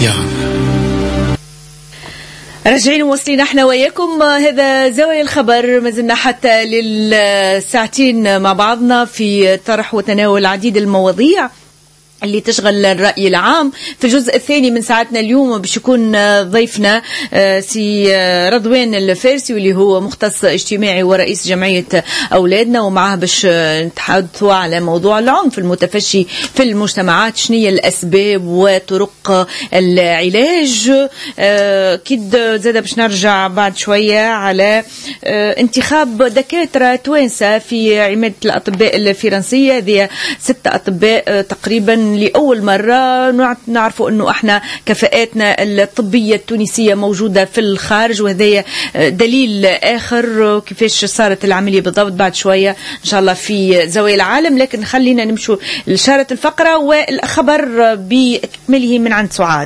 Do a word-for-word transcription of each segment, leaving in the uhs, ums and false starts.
راجعين وصلين احنا وياكم. هذا زوايا الخبر، ما زلنا حتى للساعتين مع بعضنا في طرح وتناول العديد المواضيع اللي تشغل الرأي العام. في الجزء الثاني من ساعتنا اليوم باش يكون ضيفنا سي رضوان الفارسي واللي هو مختص اجتماعي ورئيس جمعية أولادنا، ومعه باش نتحدثوا على موضوع العنف المتفشي في المجتمعات، شنية الأسباب وطرق العلاج. كيد زاد باش نرجع بعد شوية على انتخاب دكاترة توانسة في عمادة الأطباء الفرنسية. هذه ستة أطباء تقريبا لأول مرة نعرفوا أنه احنا كفاءاتنا الطبية التونسية موجودة في الخارج، وهذا دليل آخر كيفاش صارت العملية بالضبط بعد شوية إن شاء الله في زوايا العالم. لكن خلينا نمشوا لشارة الفقرة والخبر بإكماله من عند سعاد.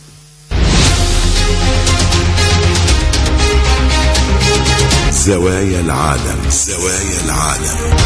زوايا العالم. زوايا العالم.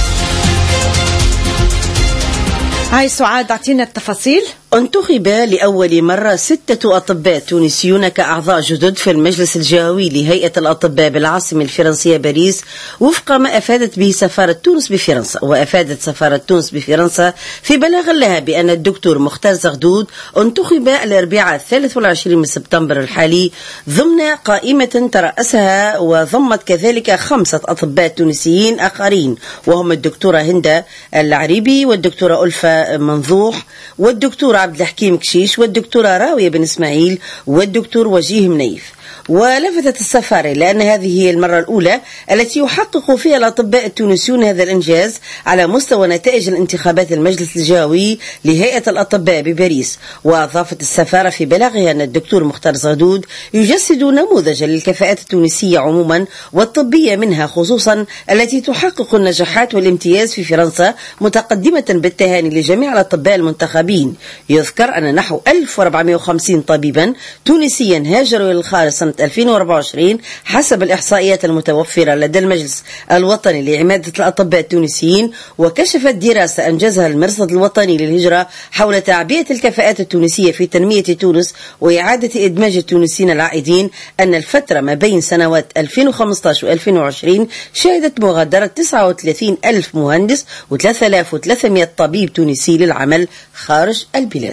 هاي سعاد، أعطينا التفاصيل. انتخب لأول مرة ستة أطباء تونسيون كأعضاء جدد في المجلس الجهوي لهيئة الأطباء بالعاصمة الفرنسية باريس، وفق ما أفادت به سفارة تونس بفرنسا. وأفادت سفارة تونس بفرنسا في بلاغ لها بأن الدكتور مختار زغدود انتخب الأربعاء الثالث والعشرين من سبتمبر الحالي ضمن قائمة ترأسها وضمت كذلك خمسة أطباء تونسيين آخرين، وهم الدكتورة هند العريبي والدكتورة ألفة منظوح والدكتور عبد الحكيم كشيش والدكتورة راوية بن إسماعيل والدكتور وجيه منيف. ولفتت السفارة لأن هذه هي المرة الأولى التي يحقق فيها الأطباء التونسيون هذا الإنجاز على مستوى نتائج الانتخابات المجلس الجهوي لهيئة الأطباء بباريس. وأضافت السفارة في بلاغها أن الدكتور مختار زغدود يجسد نموذجا للكفاءات التونسية عموما والطبية منها خصوصا التي تحقق النجاحات والامتياز في فرنسا، متقدمة بالتهاني لجميع الأطباء المنتخبين. يذكر أن نحو ألف وأربعمائة وخمسين طبيبا تونسيا هاجروا إلى الخارج سنة ألفين وأربعة وعشرين حسب الإحصائيات المتوفرة لدى المجلس الوطني لعمادة الأطباء التونسيين. وكشفت دراسة أنجزها المرصد الوطني للهجرة حول تعبئة الكفاءات التونسية في تنمية تونس وإعادة إدماج التونسيين العائدين أن الفترة ما بين سنوات ألفين وخمسة عشر وألفين وعشرين شهدت مغادرة تسعة وثلاثين ألف مهندس وثلاثة آلاف وثلاثمائة طبيب تونسي للعمل خارج البلاد.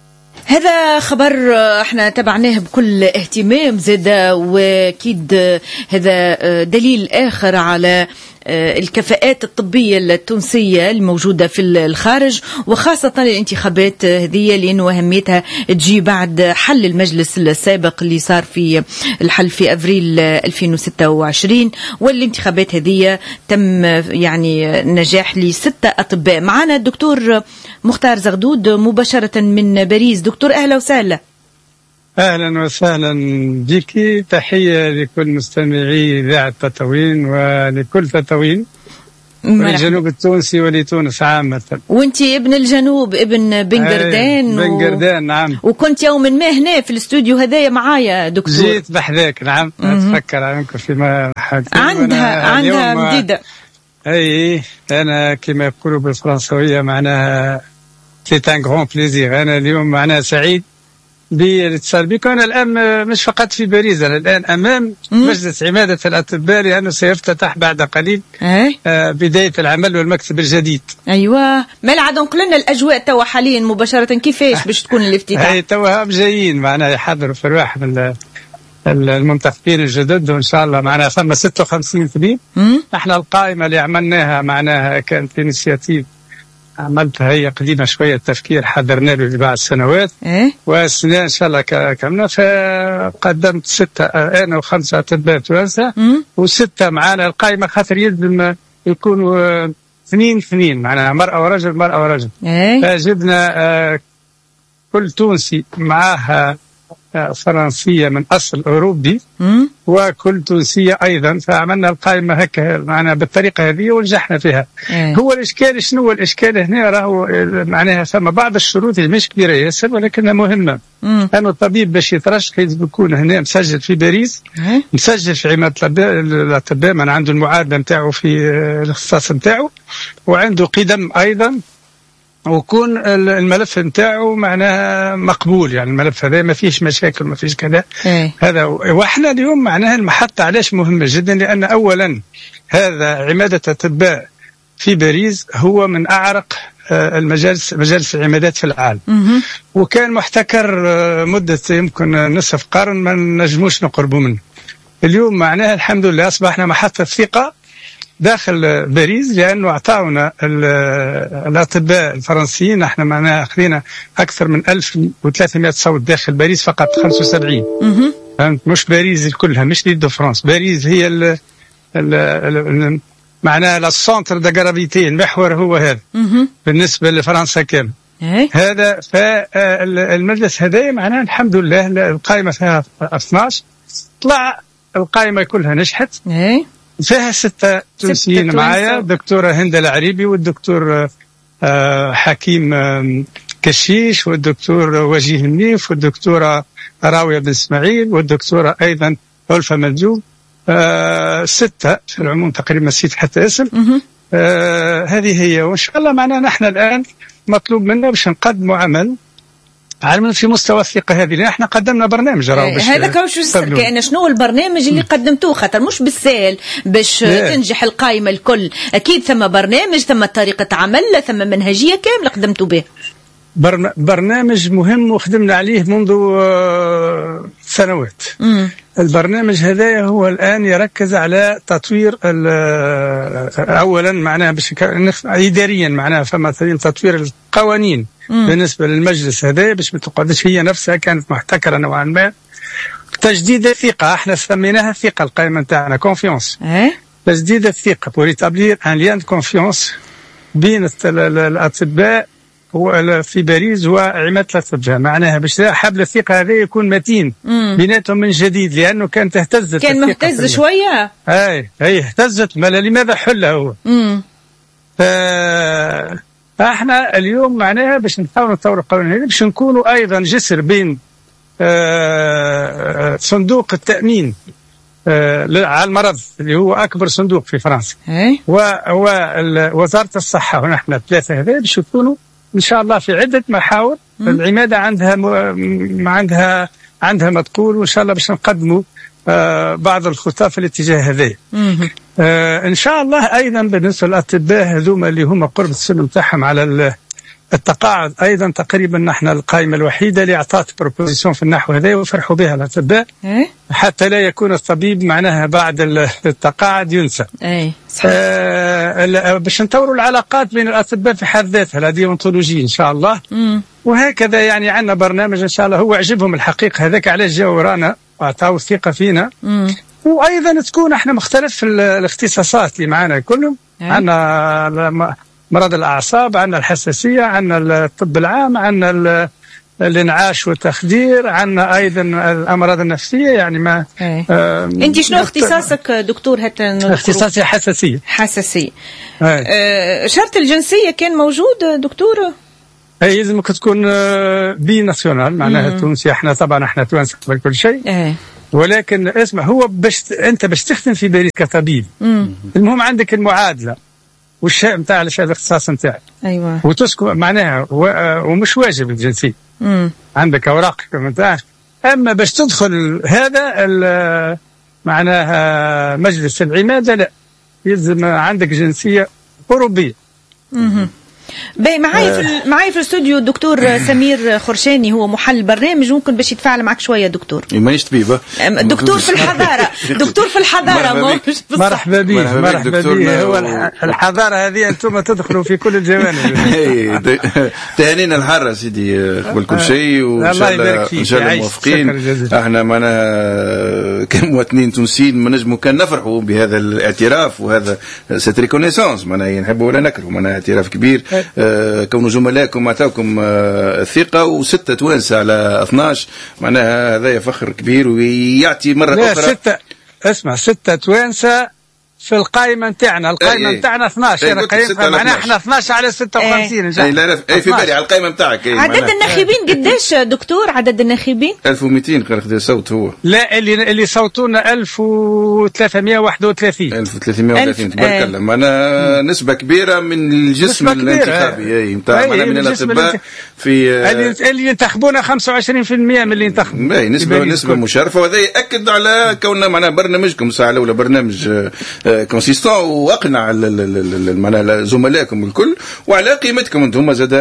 هذا خبر احنا تبعناه بكل اهتمام زادا، وكيد هذا دليل آخر على الكفاءات الطبية التونسية الموجودة في الخارج، وخاصة الانتخابات هذه لأنه أهميتها تجي بعد حل المجلس السابق اللي صار في الحل في أفريل ألفين وستة وعشرين. والانتخابات هذه تم يعني نجاح لستة أطباء. معنا الدكتور مختار زغدود مباشرة من باريس. دكتور أهلا وسهلا. أهلا وسهلا بك، تحية لكل مستمعي إذاعة تطاوين ولكل تطاوين والجنوب التونسي ولتونس عامة. وانت ابن الجنوب، ابن بنقردان. بنقردان نعم. وكنت يوما ما هنا في الاستوديو هذايا معايا دكتور. جيت بحذاك نعم. أتفكر عنك فيما حكيت. عندها عندها مديدة. أي أنا كما يقولوا بالفرنسوية معناها c'est un grand plaisir. أنا اليوم معناها سعيد بالاتصال بك. أنا الآن مش فقط في باريس، أنا الآن أمام مجلس عمادة الأطباء لأنه سيفتتح بعد قليل أه؟ بداية العمل والمكتب الجديد. أيوة ملعب نقلنا الأجواء توا حاليا مباشرة كيفاش باش تكون الافتتاح؟ أي توا جايين معناها يحضروا في الواح من المنتخبين الجدد وإن شاء الله معناها ثم ستة وخمسين طبيب. احنا القائمة اللي عملناها معناها كانت انيشياتيف عملتها هي قديمة شوية التفكير، حضرنا له لبعض السنوات إيه؟ والسنة إن شاء الله كملنا. فقدمت ستة أنا وخمسة أطباء توانسة وستة معانا القائمة، خاطر يلزم يكونوا اثنين اثنين معناها مرأة ورجل مرأة ورجل. إيه؟ فجبنا كل تونسي معها فرنسية من أصل أوروبي مم. وكل تونسية أيضا، فعملنا القائمة هكا معنا بالطريقة هذه ونجحنا فيها. إيه؟ هو الإشكال شنو هو الإشكال هنا؟ راهو معناها ثم بعض الشروط اللي مش كبيرة ياسر ولكنها مهمة. أنه الطبيب باش يترشح لازم يكون هنا مسجل في باريس، إيه؟ مسجل في عمادة الأطباء، من عنده المعادلة نتاعو في الاختصاص نتاعو، وعنده قدم أيضا ويكون الملف نتاعو معناها مقبول، يعني الملف هذا ما فيش مشاكل ما فيش كذا. هذا واحنا اليوم معناها المحطة علاش مهمة جدا، لأن أولا هذا عمادة أطباء في باريس هو من أعرق المجالس مجالس العمادات في العالم، وكان محتكر مدة يمكن نصف قرن ما نجموش نقربوا منه. اليوم معناها الحمد لله أصبحنا محطة ثقة داخل باريس، لأنه أعطاونا الأطباء الفرنسيين. نحن معناها أخذنا أكثر من ألف وثلاثمائة صوت داخل باريس فقط، خمسة وسبعين. مش باريس كلها، مش ليل دو فرانس، باريس هي ال ال ال معناها السنتر دا جرافيتي، المحور هو هذا بالنسبة لفرنسا كامل. هذا فالمجلس هذا معناها الحمد لله القائمة فيها اثناش، طلع القائمة كلها نجحت. فيها ستة تونسيين معايا، الدكتورة هند العريبي والدكتور حكيم كشيش والدكتور وجيه النيف والدكتورة راوية بن اسماعيل والدكتورة أيضا ألفة ملجوب. آه ستة في العموم تقريبا، نسيت حتى اسم. آه هذه هي، وإن شاء الله معنا نحن الآن مطلوب منا باش نقدموا عمل علما في مستوى الثقة هذه، لأن احنا قدمنا برنامج راهو باش هذا كوش كأن شنو البرنامج اللي قدمتوه، خاطر مش بالسهل باش تنجح القائمة الكل، أكيد ثم برنامج، ثم طريقة عمل، ثم منهجية كاملة قدمتوا بها. برنامج مهم وخدمنا عليه منذ سنوات. مم. البرنامج هذا هو الآن يركز على تطوير أولا معناها باش إداريا معناها فما تطوير القوانين. مم. بالنسبة للمجلس هذا باش ما تقعدش، هي نفسها كانت محتكرة نوعا ما. تجديد الثقة، احنا سميناها الثقة القائمة نتاعنا كونفيونس. اه؟ تجديد الثقة pour établir un lien de confiance بين الأطباء في باريس وعمادة الأطباء، معناها باش حبل الثقة هذا يكون متين بيناتهم من جديد، لأنه كانت اهتزت، كان مهتز شوية. أي هي اهتزت، ما لماذا حلها هو. فاحنا اليوم معناها باش نحاول نطور القانون هذا باش نكونوا أيضا جسر بين صندوق التأمين على المرض اللي هو أكبر صندوق في فرنسا ووزارة الصحة، ونحن الثلاثة هذا باش يكونوا إن شاء الله في عدة محاور. العمادة عندها م... عندها عندها مدخول، وإن شاء الله باش نقدموا آه بعض الخطى في الاتجاه هذا. آه إن شاء الله أيضا بالنسبة للأطباء هذوما اللي هم قرب السن بتاعهم على التقاعد، أيضا تقريبا نحن القائمة الوحيدة اللي أعطت بروبوزيسيون في النحو هذا وفرحوا بها الأطباء، حتى لا يكون الطبيب معناها بعد التقاعد ينسى. أي صحيح. آه باش نطوروا العلاقات بين الأطباء في حد ذاتها، لا ديونتولوجي إن شاء الله. مم. وهكذا يعني عندنا برنامج إن شاء الله هو عجبهم الحقيقة، هذاك علاش جاوا ورانا وأعطاوا الثقة فينا. مم. وأيضا تكون احنا مختلف في الاختصاصات اللي معنا كلهم. عندنا مرض الأعصاب، عندنا الحساسية، عندنا الطب العام، عندنا الانعاش والتخدير، عندنا أيضا الأمراض النفسية. يعني ما آه أنت شنو اختصاصك دكتور؟ حتى اختصاصي حساسية. حساسية. آه شرط الجنسية كان موجود دكتور؟ أي لازمك تكون بي ناسيونال، معناها تونسي. احنا طبعا احنا توانسة قبل كل شيء. أي. ولكن اسمع، هو باش انت باش تخدم في باريس كطبيب، مم. المهم عندك المعادلة والشيء نتاع هذا الاختصاص نتاعك. ايوه. وتسكن معناها ومش واجب الجنسية. امم عندك اوراقك نتاعك. اما باش تدخل هذا معناها مجلس العمادة لا، يلزم عندك جنسية أوروبية. امم باهي. معايا في معايا في الاستوديو الدكتور سمير خرشاني، هو محلل برنامج، ممكن باش يتفاعل معك شويه دكتور. مانيش طبيبه، دكتور في الحضاره. دكتور في الحضاره. مرحبا بك مرحبا بك. هو الحضاره هذه انتم تدخلوا في كل الجوانب. تهانينا الحاره سيدي قبل كل شيء، وان شاء الله ان شاء الله موفقين. احنا معناها كمواطنين تونسيين ما نجموا كان نفرحوا بهذا الاعتراف وهذا سيت ريكونيسونس، معناها نحبوا ولا نكرهوا، معناها اعتراف كبير. آه كونوا زملائكم عطاوكم آه الثقة، وستة توانسة على اثناش، معناها هذا فخر كبير ويعطي مرة لا أخرى. ستة اسمع ستة توانسة في القائمه نتاعنا القائمه نتاعنا اثناش انا قيمتها معناها احنا اثناش على ستة وخمسين ان شاء الله. اي لا اي في بالي على القائمه نتاعك. عدد الناخبين قداش دكتور؟ عدد الناخبين ألف ومئتين خذ صوت هو. لا اللي اللي صوتونا ألف وثلاثمائة وواحد وثلاثين ألف وثلاثمائة وواحد وثلاثين تبارك الله. معنا نسبه كبيره من الجسم الانتخابي اي نتاع معنا من الاطباء في اللي, اللي ينتخبونا خمسة وعشرين بالمئة من اللي ينتخبوا. اي نسبه نسبه مشرفه وهذا ياكد على كوننا معنا برنامجكم الساعه الاولى برنامج كونسيستون واقنع معنا زملائكم الكل وعلى قيمتكم انتم زاد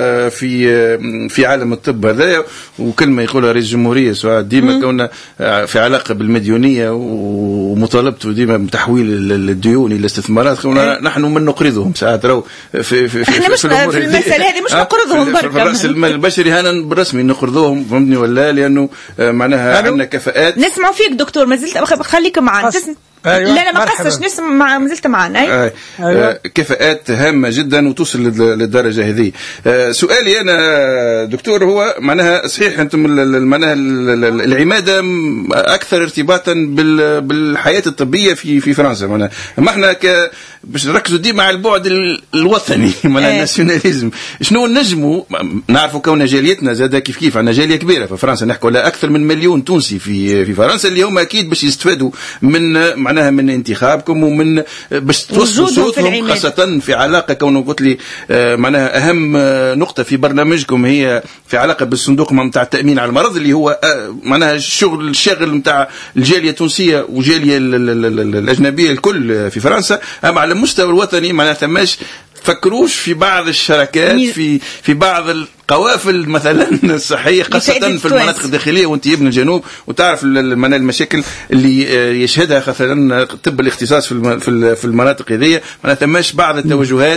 في في عالم الطب هذا. وكلمه يقولها رئيس الجمهوريه سواء ديما كوننا في علاقه بالمديونيه ومطالبته ديما بتحويل الديون الى استثمارات. نحن من نقرضهم ساعات راهو في في احنا مش في المساله هذه مش نقرضهم برك في راس المال البشري هنا بالرسمي نقرضوهم فهمني ولا لانه معناها عندنا كفاءات. نسمع فيك دكتور ما زلت خليك معنا. أيوة. لا لا ما قصش نسمع ما زلت معنا. أيوة. أيوة. آه كفاءات هامه جدا وتوصل للدرجه هذه. آه سؤالي انا دكتور هو معناها صحيح انتم معناها العماده اكثر ارتباطا بالحياه الطبيه في في فرنسا. معناها ما احنا باش نركزوا ديما على البعد الوطني معناها الناسيوناليزم. شنو نجموا نعرفوا كون جاليتنا زاد كيف كيف عندنا جاليه كبيره في فرنسا نحكوا على اكثر من مليون تونسي في في فرنسا اللي هم اكيد باش يستفادوا من معناها من انتخابكم ومن باش توصلوا صوتهم خاصة في علاقة كونه قلت لي معناها أهم نقطة في برنامجكم هي في علاقة بالصندوق متاع التأمين على المرض اللي هو معناها الشغل الشاغل متاع الجالية التونسية وجالية الأجنبية الكل في فرنسا. أما على المستوى الوطني معناها ثماش فكروش في بعض الشراكات في في بعض القوافل مثلا الصحيه خاصه في المناطق الداخليه وانت ابن الجنوب وتعرف المشاكل اللي يشهدها خاصه طب الاختصاص في في المناطق هذه. ما ثماش بعض التوجهات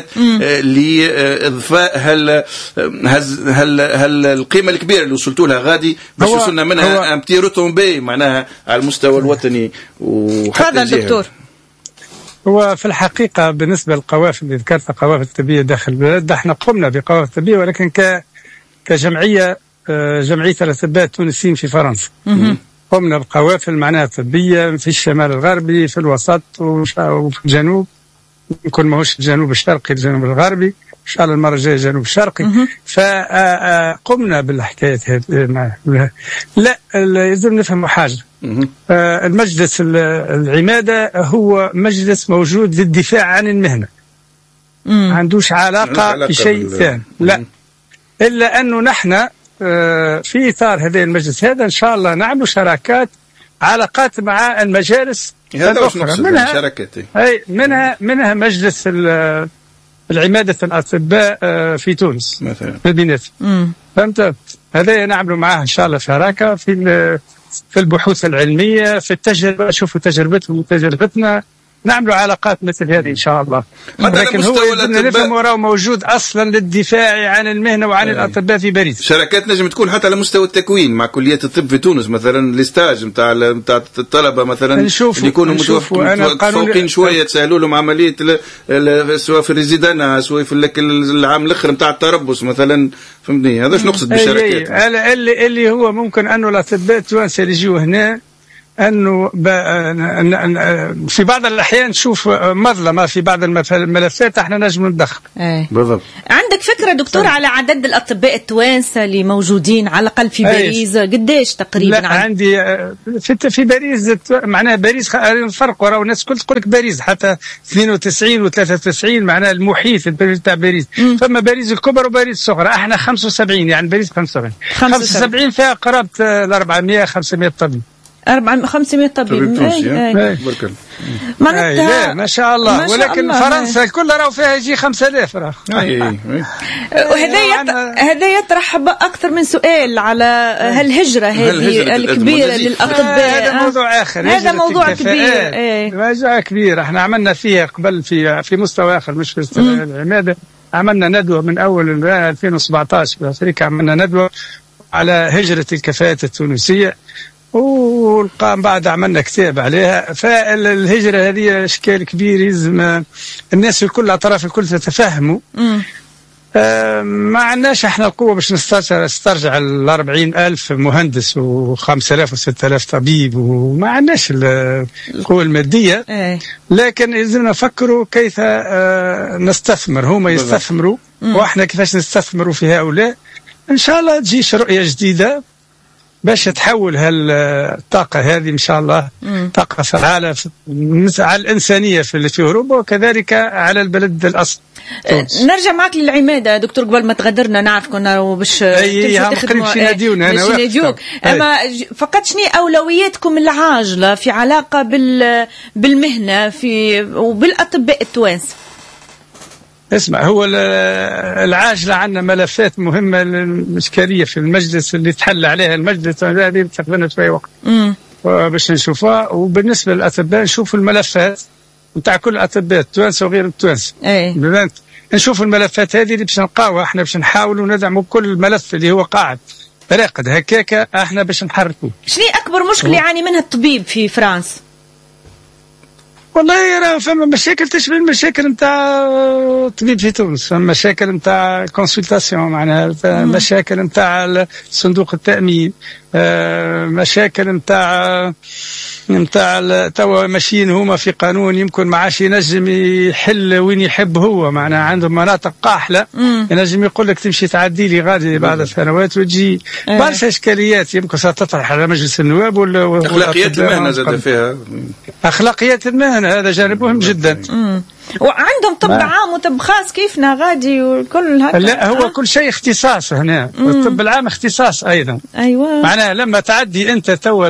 لاضفاء هل هل هل القيمه الكبيره اللي وصلتوا لها غادي باش وصلنا منها ام بتي روتومبي معناها على المستوى الوطني وحتى دكتور. هو في الحقيقة بالنسبة للقوافل اللي ذكرتها قوافل طبية داخل البلاد احنا قمنا بقوافل طبية ولكن ك كجمعية جمعية الأطباء التونسيين في فرنسا قمنا بقوافل معناها طبية في الشمال الغربي في الوسط وفي الجنوب يمكن ماهوش الجنوب الشرقي الجنوب الغربي إن شاء الله المرة الجاية الجنوب الشرقي. فقمنا بالحكاية هذه. لا لازم نفهم حاجة. المجلس العمادة هو مجلس موجود للدفاع عن المهنة ما عندوش علاقة بشيء ثاني لا إلا أنه نحن في إطار هذا المجلس هذا إن شاء الله نعمل شراكات علاقات مع المجالس الأخرى منها شراكات أي منها منها مجلس العمادة الأطباء في تونس مثلا مدينة فهمت هذا نعمل معاه إن شاء الله شراكة في في البحوث العلمية في التجربة شوفوا تجربتهم وتجربتنا نعمل علاقات مثل هذه إن شاء الله. لكن هو نفهم وراه موجود أصلا للدفاع عن المهنة وعن الأطباء في باريس. شراكات نجم تكون حتى على مستوى التكوين مع كلية الطب في تونس مثلا الاستاج نتاع نتاع الطلبة مثلا اللي يكونوا متفوقين شوية تسهلوا لهم عملية سواء في الريزيدانا سواء في العام الآخر نتاع التربص مثلا فهمتني. هذا شو نقصد بالشراكات اللي اللي هو ممكن أنه الأطباء التوانسة اللي يجوا هنا أنه في بعض الأحيان نشوف مظلمة في بعض الملفات احنا نجم ندخل. ايه. بالضبط. عندك فكرة دكتور صحيح. على عدد الأطباء التوانسة اللي موجودين على الأقل في باريس قديش تقريبا؟ لا عندي في في باريس معناها باريس فرق وراه الناس كل تقول لك باريس حتى اثنين وتسعين وثلاثة وتسعين معناها المحيط تاع باريس فما باريس الكبرى وباريس الصغرى احنا خمسة وسبعين يعني باريس خمسة وسبعين خمسة وسبعين فيها قرابة أربعمائة خمسمائة طبيب أربعة خمسمائة طبيب. معناتها ما شاء الله ما شاء ولكن الله. فرنسا كلها راهو فيها يجي خمسة آلاف راه. وهذا هذا يطرح أكثر من سؤال على هالهجرة هذه الكبيرة للأطباء. هذا موضوع آخر. هذا موضوع كبير. موضوع كبير. احنا عملنا فيها قبل في في مستوى آخر مش في العمادة. عملنا ندوة من أول ألفين وسبعة عشر في أفريقيا عملنا ندوة على هجرة الكفاءات التونسية والقام بعد عملنا كتاب عليها. فالهجرة هذه إشكال كبير لازم الناس الكل الأطراف الكل تتفهموا آه ما عندناش احنا القوة باش نسترجع نسترجع ال أربعين ألف مهندس و خمسة آلاف و ستة آلاف طبيب، وما عندناش القوة المادية، لكن لازمنا نفكروا كيف آه نستثمر. هما يستثمروا واحنا كيفاش نستثمروا في هؤلاء. ان شاء الله تجيش رؤية جديدة باش تحول هالطاقة هذه إن شاء الله مم. طاقة فعالة على الإنسانية في أوروبا وكذلك على البلد الأصل. أه نرجع معك للعمادة دكتور قبل ما تغادرنا، نعرف كنا باش تخدموا باش يناديونا أنا يناديوك، أما فقط شنو أولوياتكم العاجلة في علاقة بال بالمهنة في وبالأطباء التوانسة؟ اسمع، هو العاجلة عندنا ملفات مهمة الإشكالية في المجلس اللي تحل عليها المجلس، هذه تاخذنا شوية وقت باش نشوفها. وبالنسبة للأطباء نشوف الملفات نتاع كل الأطباء التوانسة وغير التوانسة، نشوف الملفات هذه اللي باش نلقاوها احنا، باش نحاولوا ندعموا كل الملف اللي هو قاعد راقد هكاكا احنا باش نحركوه. شنو أكبر مشكلة يعاني منها الطبيب في فرنسا؟ والله راه فما مشاكل تشبه المشاكل نتاع الطبيب في تونس، فما مشاكل نتاع كونسلتاسيون، معناها مشاكل نتاع صندوق التأمين، مشاكل نتاع نتاع توا ماشيين هما في قانون يمكن ما عادش ينجم يحل وين يحب هو، معناها عندهم مناطق قاحله ينجم يقول لك تمشي تعدي لي غادي بعد سنوات وتجي برشا اشكاليات يمكن ستطرح على مجلس النواب. ولا اخلاقيات المهنه زاد فيها اخلاقيات المهنه، هذا جانب مهم جدا. مم. وعندهم طب ما. عام وطب خاص كيفنا غادي وكل هكا. لا هو كل شيء اختصاص هنا، والطب العام اختصاص ايضا. ايوه معناها لما تعدي انت تو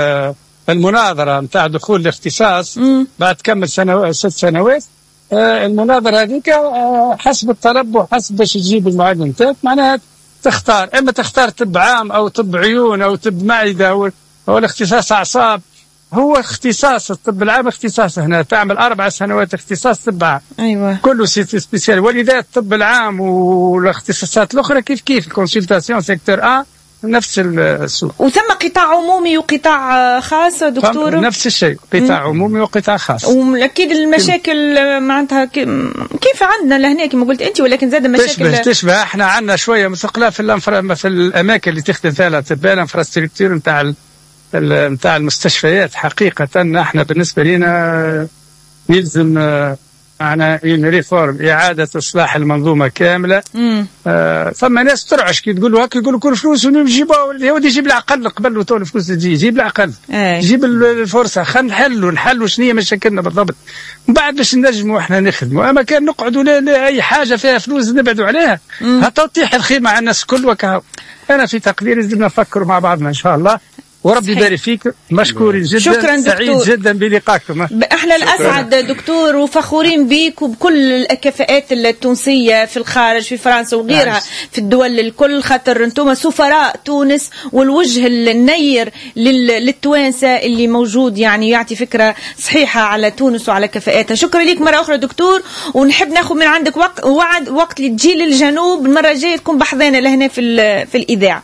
المناظره نتاع دخول الاختصاص مم. بعد تكمل سنوات ست سنوات، آه المناظره هذيك آه حسب الطلب وحسب باش تجيب المعادله نتاعك، معناها تختار اما تختار طب عام او طب عيون او طب معده او, أو الاختصاص اعصاب. هو اختصاص الطب العام اختصاص هنا، تعمل اربع سنوات اختصاص طب عام. ايوه كله سيتي سبيسيال. ولذا الطب العام والاختصاصات الاخرى كيف كيف الكونسلتاسيون سيكتور ا نفس السوق. وثم قطاع عمومي وقطاع خاص دكتور؟ نفس الشيء، قطاع مم. عمومي وقطاع خاص. واكيد المشاكل معناتها كيف عندنا لهنا كما قلت انت، ولكن زاد مشاكل تشبه تشبه احنا عندنا شويه مثقله في الانفرا في الاماكن اللي تخدم فيها الاطباء، الانفراستركتور نتاع نتاع المستشفيات. حقيقه احنا بالنسبه لنا يلزم معنا ريفورم، إعادة إصلاح المنظومة كاملة. آه ثم ناس ترعش كي تقول له هكا يقولوا كل فلوس ونجيبوا، اليهود يجيب العقل قبل وتو الفلوس تجي، يجيب العقل يجيب الفرصة، خلينا نحلوا نحلوا شنو هي مشاكلنا بالضبط، من بعد باش نجموا احنا نخدموا. أما كان نقعدوا لا لا أي حاجة فيها فلوس نبعدوا عليها هتطيح الخيمة على الناس كل وكهو. أنا في تقديري لازم نفكروا مع بعضنا إن شاء الله، وربي يبارك فيك. مشكورين جدا، شكرا سعيد دكتور. جدا بلقائكم. احنا الاسعد دكتور وفخورين بيك وبكل الكفاءات التونسيه في الخارج في فرنسا وغيرها عايز. في الدول الكل، خاطر انتم سفراء تونس والوجه النير للتوانسه اللي موجود، يعني يعطي فكره صحيحه على تونس وعلى كفاءاتها. شكرا لك مره اخرى دكتور، ونحب ناخذ من عندك وقت وعد وقت اللي تجي للجنوب المره الجايه تكون بحضانه لهنا في في الاذاعه.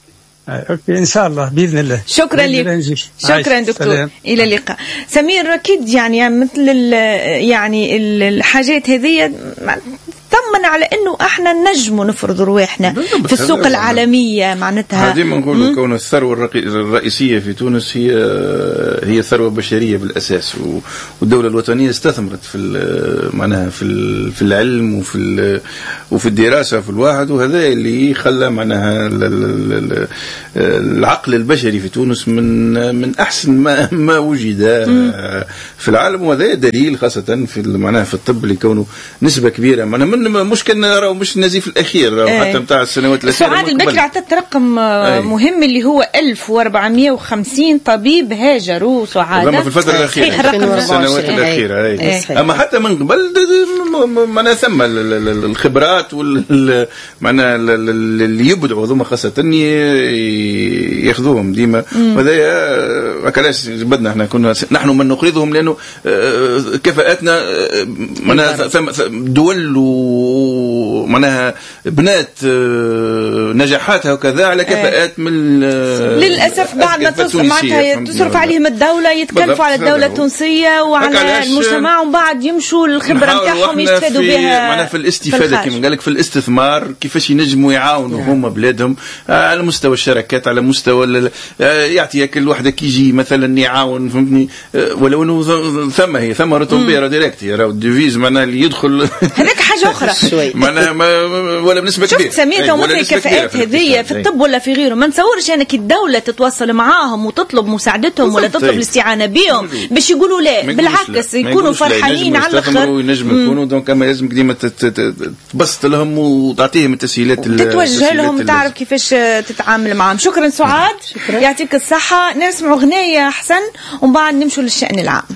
اوكي ان شاء الله باذن الله. شكرا لك، شكرا دكتور. سلام. الى اللقاء. سمير اكيد يعني مثل يعني الحاجات هذه طمن على انه احنا نجموا نفرض رواحنا في السوق العالميه، معناتها ديما نقولوا كون الثروه الرئيسيه في تونس هي هي ثروه بشريه بالاساس، والدوله الوطنيه استثمرت في معناها في في العلم وفي وفي الدراسه في الواحد، وهذا اللي خلى معناها العقل البشري في تونس من من احسن ما ما وجد في العالم. وهذا دليل خاصه في معناها في الطب لكونه نسبه كبيره معناها من مش كان راهو مش النزيف الاخير راهو ايه. حتى نتاع السنوات الاخيره سعاد البكري عطت رقم ايه. مهم اللي هو ألف وأربعمائة وخمسين طبيب هاجروا سعاد في الفتره الاخيره في السنوات الاخيره ايه. ايه. اما حتى من قبل معناها ثم الخبرات وال معناها اللي يبدعوا هذوما خاصه ياخذوهم ديما. وهذا كلاش بدنا احنا كنا نحن من نقرضهم لانه كفاءاتنا معناها دول معناها بنات نجاحاتها وكذا على كفاءات من للاسف بعد ما تصرف معناتها تصرف عليهم الدوله يتكلفوا على الدوله التونسيه وعلى المجتمع ومن بعد يمشوا الخبره نتاعهم يستفادوا بها معناها في الاستفاده كما قال لك في الاستثمار كيفاش ينجموا يعاونوا yeah. هم بلادهم على مستوى الشركات على مستوى يعطي كل وحده كيجي مثلا يعاون فهمتني ولو انه ثم هي ثم رتومبيرا ديريكت راهو الديفيز معناها اللي يدخل هذاك حاجه اخرى معناها ولا بنسبه كبيره شفت سميتها مثل الكفاءات هذه في الطب ولا في غيره ما نتصورش انك الدوله تتواصل معاهم وتطلب مساعدتهم ولا تطلب الاستعانه بهم باش يقولوا لا بالعكس يكونوا فرحانين على الاخر وينجموا يكونوا دونك اما لازم ديما تبسط لهم وتعطيهم التسهيلات تتوجه لهم تعرف كيفاش تتعامل معهم. شكرا سعاد يعطيك الصحه. نسمعوا اغنيه احسن ومن بعد نمشوا للشأن العام.